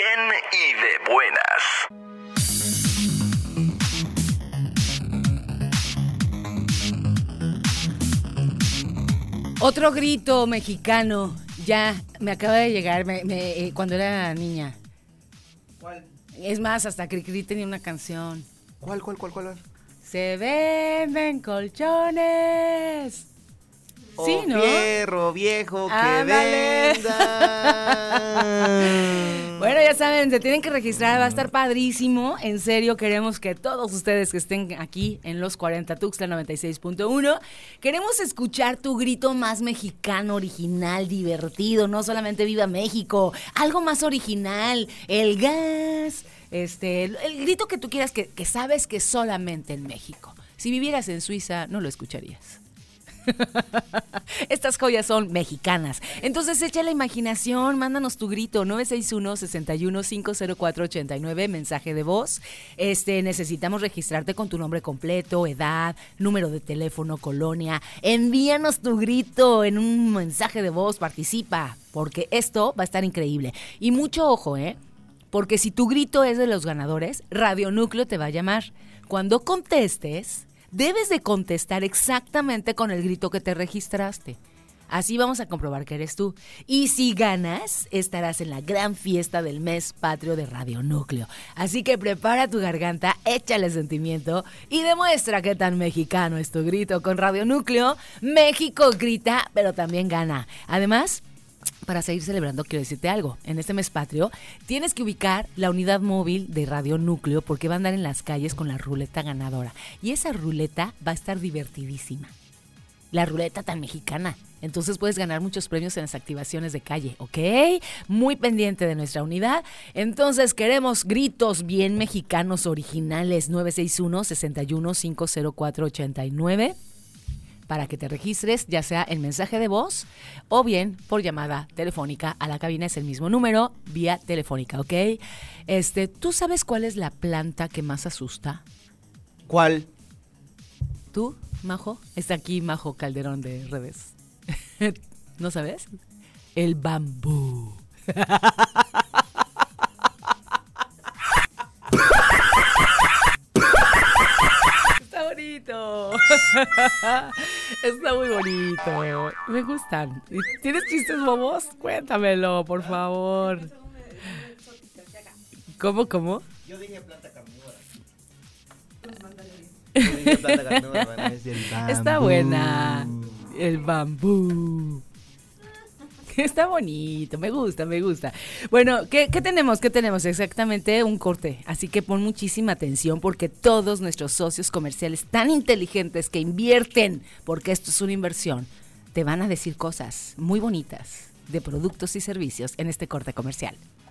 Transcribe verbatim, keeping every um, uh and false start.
bien y de buenas. Otro grito mexicano, ya me acaba de llegar me, me, eh, cuando era niña. ¿Cuál? Es más, hasta Cricri tenía una canción. ¿Cuál, cuál, cuál, cuál? Se venden colchones. Oh, Sí, ¿no? Fierro viejo que Ándale. venda. Bueno, ya saben, se tienen que registrar, va a estar padrísimo. En serio, queremos que todos ustedes que estén aquí en Los cuarenta Tuxtla noventa y seis punto uno, queremos escuchar tu grito más mexicano, original, divertido, no solamente Viva México, algo más original, el gas, este, el, el grito que tú quieras, que, que sabes que solamente en México. Si vivieras en Suiza, no lo escucharías. Estas joyas son mexicanas. Entonces echa la imaginación, mándanos tu grito nueve seis uno, seis uno, cinco cero cuatro, ocho nueve, mensaje de voz. Este, necesitamos registrarte con tu nombre completo, edad, número de teléfono, colonia. Envíanos tu grito en un mensaje de voz, participa, porque esto va a estar increíble. Y mucho ojo, ¿eh? Porque si tu grito es de los ganadores, Radio Núcleo te va a llamar. Cuando contestes, debes de contestar exactamente con el grito que te registraste. Así vamos a comprobar que eres tú. Y si ganas, estarás en la gran fiesta del mes patrio de Radio Núcleo. Así que prepara tu garganta, échale sentimiento y demuestra qué tan mexicano es tu grito. Con Radio Núcleo, México grita, pero también gana. Además, para seguir celebrando, quiero decirte algo. En este mes patrio, tienes que ubicar la unidad móvil de Radio Núcleo porque va a andar en las calles con la ruleta ganadora. Y esa ruleta va a estar divertidísima. La ruleta tan mexicana. Entonces puedes ganar muchos premios en las activaciones de calle, ¿ok? Muy pendiente de nuestra unidad. Entonces queremos gritos bien mexicanos originales. nueve seis uno, seis uno, cinco cero cuatro, ocho nueve. Para que te registres, ya sea en mensaje de voz o bien por llamada telefónica a la cabina. Es el mismo número, vía telefónica, ¿ok? Este, ¿tú sabes cuál es la planta que más asusta? ¿Cuál? ¿Tú, Majo? Está aquí Majo Calderón de redes. ¿No sabes? El bambú. Bonito. Está muy bonito. Me gustan. ¿Tienes chistes bobos? Cuéntamelo, por favor. ¿Cómo, cómo? Yo dije planta carnívora. Yo dije planta carnívora, es el bambú. Está buena. El bambú. Está bonito, me gusta, me gusta. Bueno, ¿qué, qué tenemos? ¿Qué tenemos? Exactamente un corte. Así que pon muchísima atención porque todos nuestros socios comerciales tan inteligentes que invierten, porque esto es una inversión, te van a decir cosas muy bonitas de productos y servicios en este corte comercial.